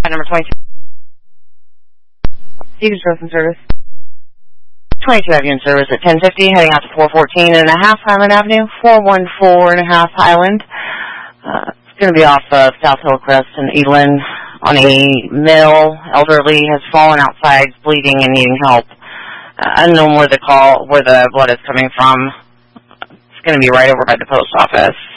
Number 22. Stevens Rosen service. 22 Avenue service at 1050, heading out to 414 and a half Highland Avenue, 414 and a half Highland. It's going to be off of South Hillcrest and Elan on a male, elderly, has fallen outside, bleeding and needing help. Unknown where the blood is coming from. It's going to be right over by the post office.